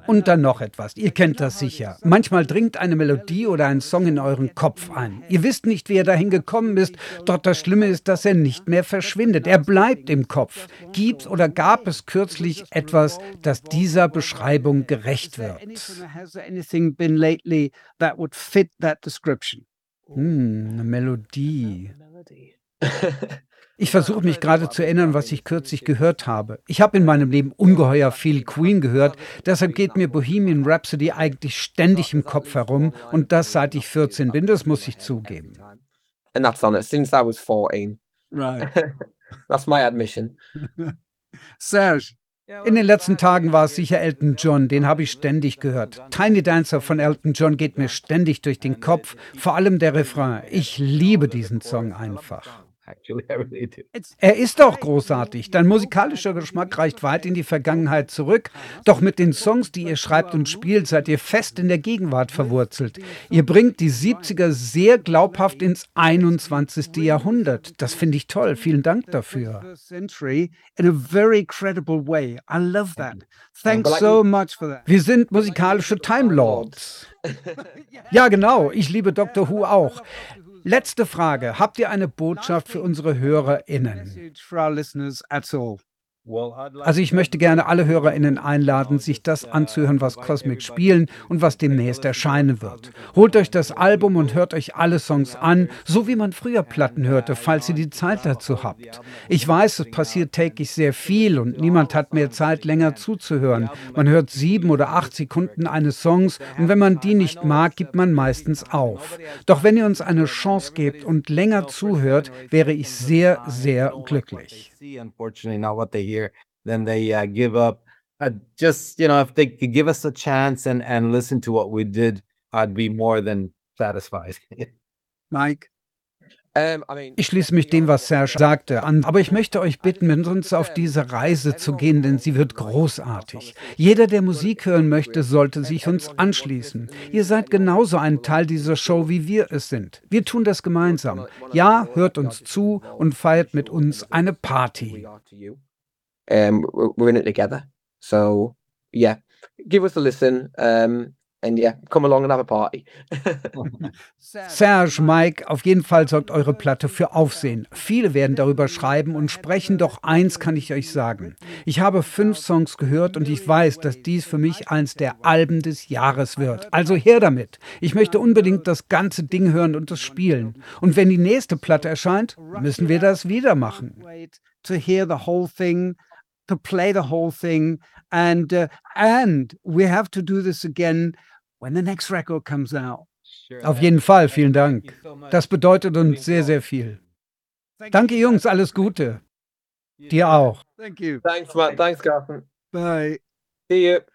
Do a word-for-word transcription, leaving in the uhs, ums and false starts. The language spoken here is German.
Und dann noch etwas, ihr kennt das sicher. Manchmal dringt eine Melodie oder ein Song in euren Kopf ein. Ihr wisst nicht, wie er dahin gekommen ist, doch das Schlimme ist, dass er nicht mehr verschwindet. Er bleibt im Kopf. Gibt oder gab es kürzlich etwas, das dieser Beschreibung gerecht wird? Hm, eine Melodie. Ich versuche mich gerade zu erinnern, was ich kürzlich gehört habe. Ich habe in meinem Leben ungeheuer viel Queen gehört, deshalb geht mir Bohemian Rhapsody eigentlich ständig im Kopf herum und das seit ich vierzehn bin, das muss ich zugeben. And that's on it since I was fourteen. Right. That's my admission. Serge. In den letzten Tagen war es sicher Elton John, den habe ich ständig gehört. Tiny Dancer von Elton John geht mir ständig durch den Kopf, vor allem der Refrain. Ich liebe diesen Song einfach. Actually, I really do. Er ist auch großartig. Dein musikalischer Geschmack reicht weit in die Vergangenheit zurück. Doch mit den Songs, die ihr schreibt und spielt, seid ihr fest in der Gegenwart verwurzelt. Ihr bringt die siebziger sehr glaubhaft ins einundzwanzigste. Jahrhundert. Das finde ich toll. Vielen Dank dafür. Wir sind musikalische Time Lords. Ja, genau. Ich liebe Doctor Who auch. Letzte Frage. Habt ihr eine Botschaft für unsere HörerInnen? Also ich möchte gerne alle HörerInnen einladen, sich das anzuhören, was Cosmic spielen und was demnächst erscheinen wird. Holt euch das Album und hört euch alle Songs an, so wie man früher Platten hörte, falls ihr die Zeit dazu habt. Ich weiß, es passiert täglich sehr viel und niemand hat mehr Zeit, länger zuzuhören. Man hört sieben oder acht Sekunden eines Songs und wenn man die nicht mag, gibt man meistens auf. Doch wenn ihr uns eine Chance gebt und länger zuhört, wäre ich sehr, sehr glücklich. Unfortunately, not what they hear, then they uh, give up. Uh, just, you know, if they could give us a chance and, and listen to what we did, I'd be more than satisfied. Mike? Um, I mean, Ich schließe mich dem, was Serge sagte, an, aber ich möchte euch bitten, mit uns auf diese Reise zu gehen, denn sie wird großartig. Jeder, der Musik hören möchte, sollte sich uns anschließen. Ihr seid genauso ein Teil dieser Show, wie wir es sind. Wir tun das gemeinsam. Ja, hört uns zu und feiert mit uns eine Party. um, we're we're in it together. So, yeah, give us a listen. Um, and yeah, come along and have a party. Serge, Mike, auf jeden Fall sorgt eure Platte für Aufsehen. Viele werden darüber schreiben und sprechen, doch eins kann ich euch sagen. Ich habe fünf Songs gehört und ich weiß, dass dies für mich eins der Alben des Jahres wird. Also her damit. Ich möchte unbedingt das ganze Ding hören und es spielen. Und wenn die nächste Platte erscheint, müssen wir das wieder machen. To hear the whole thing, to play the whole thing, and uh, and we have to do this again when the next record comes out. Auf jeden Fall, vielen Dank. Das bedeutet uns sehr, sehr viel. Danke, Jungs, alles Gute. Dir auch. Thanks, Matt. Thanks, Garth. Bye. See you.